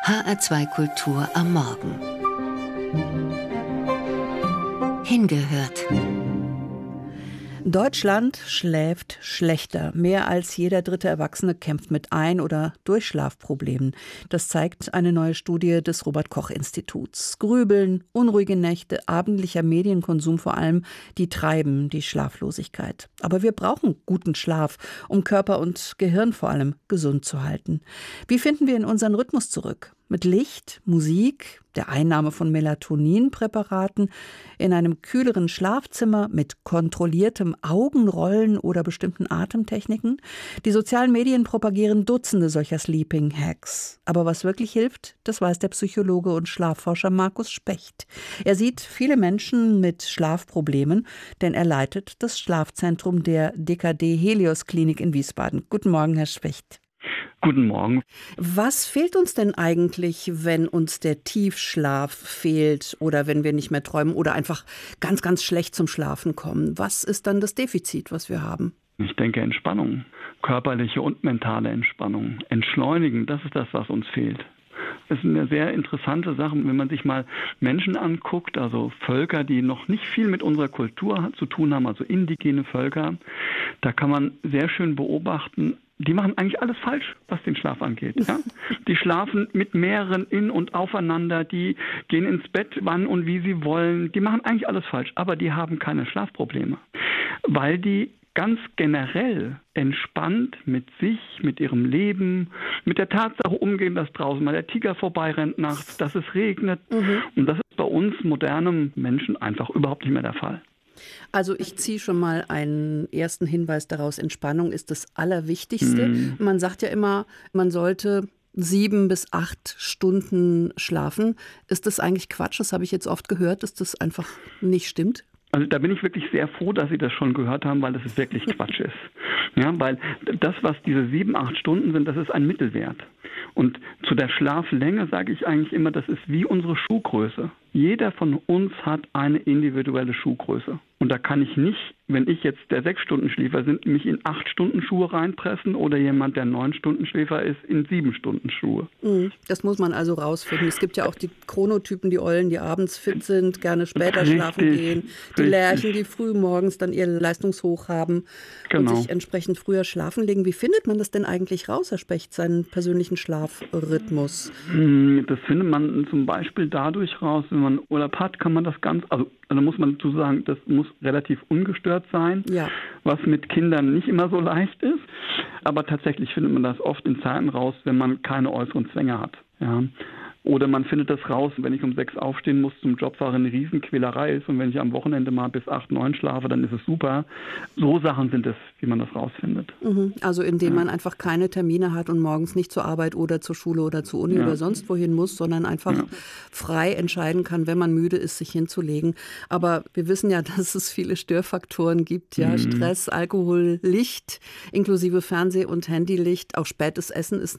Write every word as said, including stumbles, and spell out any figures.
H R zwei Kultur am Morgen. Hingehört. Deutschland schläft schlechter. Mehr als jeder dritte Erwachsene kämpft mit Ein- oder Durchschlafproblemen. Das zeigt eine neue Studie des Robert-Koch-Instituts. Grübeln, unruhige Nächte, abendlicher Medienkonsum vor allem, die treiben die Schlaflosigkeit. Aber wir brauchen guten Schlaf, um Körper und Gehirn vor allem gesund zu halten. Wie finden wir in unseren Rhythmus zurück? Mit Licht, Musik, der Einnahme von Melatoninpräparaten, in einem kühleren Schlafzimmer mit kontrolliertem Augenrollen oder bestimmten Atemtechniken. Die sozialen Medien propagieren Dutzende solcher Sleeping Hacks. Aber was wirklich hilft, das weiß der Psychologe und Schlafforscher Markus Specht. Er sieht viele Menschen mit Schlafproblemen, denn er leitet das Schlafzentrum der D K D Helios Klinik in Wiesbaden. Guten Morgen, Herr Specht. Guten Morgen. Was fehlt uns denn eigentlich, wenn uns der Tiefschlaf fehlt oder wenn wir nicht mehr träumen oder einfach ganz, ganz schlecht zum Schlafen kommen? Was ist dann das Defizit, was wir haben? Ich denke Entspannung, körperliche und mentale Entspannung. Entschleunigen, das ist das, was uns fehlt. Das ist eine sehr interessante Sache, wenn man sich mal Menschen anguckt, also Völker, die noch nicht viel mit unserer Kultur zu tun haben, also indigene Völker. Da kann man sehr schön beobachten, die machen eigentlich alles falsch, was den Schlaf angeht. Ja? Die schlafen mit mehreren in und aufeinander, die gehen ins Bett, wann und wie sie wollen. Die machen eigentlich alles falsch, aber die haben keine Schlafprobleme, weil die ganz generell entspannt mit sich, mit ihrem Leben, mit der Tatsache umgehen, dass draußen mal der Tiger vorbeirennt nachts, dass es regnet. Mhm. Und das ist bei uns modernen Menschen einfach überhaupt nicht mehr der Fall. Also ich ziehe schon mal einen ersten Hinweis daraus, Entspannung ist das Allerwichtigste. Mhm. Man sagt ja immer, man sollte sieben bis acht Stunden schlafen. Ist das eigentlich Quatsch? Das habe ich jetzt oft gehört, dass das einfach nicht stimmt. Also da bin ich wirklich sehr froh, dass Sie das schon gehört haben, weil das ist wirklich Quatsch ist. Ja, weil das, was diese sieben, acht Stunden sind, das ist ein Mittelwert. Und zu der Schlaflänge sage ich eigentlich immer, das ist wie unsere Schuhgröße. Jeder von uns hat eine individuelle Schuhgröße. Und da kann ich nicht, wenn ich jetzt der Sechs-Stunden-Schläfer bin, mich in acht Stunden Schuhe reinpressen oder jemand, der neun Stunden Schläfer ist, in sieben Stunden Schuhe. Das muss man also rausfinden. Es gibt ja auch die Chronotypen, die Eulen, die abends fit sind, gerne später Richtig, schlafen gehen. Die richtig. Lerchen, die früh morgens dann ihr Leistungshoch haben genau. und sich entsprechend früher schlafen legen. Wie findet man das denn eigentlich raus, Herr Specht, seinen persönlichen Schlafrhythmus? Das findet man zum Beispiel dadurch raus, wenn man Urlaub hat, kann man das ganz, also da muss man dazu sagen, das muss relativ ungestört sein, ja. was mit Kindern nicht immer so leicht ist. Aber tatsächlich findet man das oft in Zeiten raus, wenn man keine äußeren Zwänge hat. Ja. Oder man findet das raus, wenn ich um sechs aufstehen muss zum Job, war eine Riesenquälerei ist und wenn ich am Wochenende mal bis acht, neun schlafe, dann ist es super. So Sachen sind es, wie man das rausfindet. Mhm. Also indem ja. man einfach keine Termine hat und morgens nicht zur Arbeit oder zur Schule oder zur Uni ja. oder sonst wohin muss, sondern einfach ja. frei entscheiden kann, wenn man müde ist, sich hinzulegen. Aber wir wissen ja, dass es viele Störfaktoren gibt, ja, mhm. Stress, Alkohol, Licht, inklusive Fernseh- und Handylicht, auch spätes Essen ist